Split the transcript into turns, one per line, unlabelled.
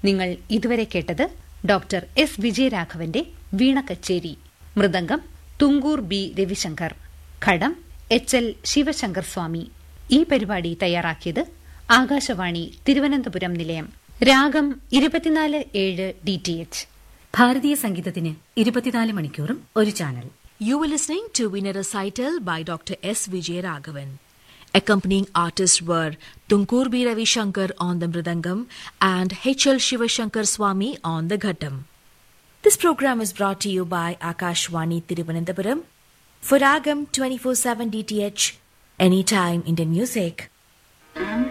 നിങ്ങൾ ഇതുവരെ കേട്ടത് ഡോക്ടർ എസ് വിജയരാഘവന്റെ വീണ കച്ചേരി. മൃദംഗം തുങ്കൂർ ബി രവിശങ്കർ. ഘടം എച്ച്.എൽ. ശിവശങ്കർ സ്വാമി. ഈ പരിപാടി തയ്യാറാക്കിയത് ആകാശവാണി തിരുവനന്തപുരം നിലയം. രാഗം 24/7 DTH. ഭാരതീയ സംഗീതത്തിന് 24 മണിക്കൂറും ഒരു channel.
You were listening to Veena Recital by Dr. S. Vijayaraghavan. Accompanying artists were Tunkur B. Ravishankar on the Mridangam and H.L. Shivashankar Swami on the Ghattam. This program is brought to you by Akashwani Tiruvananthapuram for Ragam 24/7 DTH, Anytime Indian Music.